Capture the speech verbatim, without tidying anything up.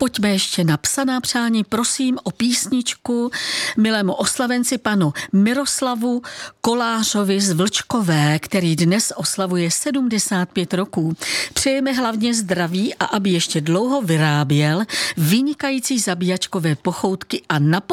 pojďme ještě na psaná přání. Prosím o písničku milému oslavenci panu Miroslavu Kolářovi z Vlčkové, který dnes oslavuje sedmdesát pět roků. Přejeme hlavně zdraví a aby ještě dlouho vyráběl vynikající zabíjačkové pochoutky a na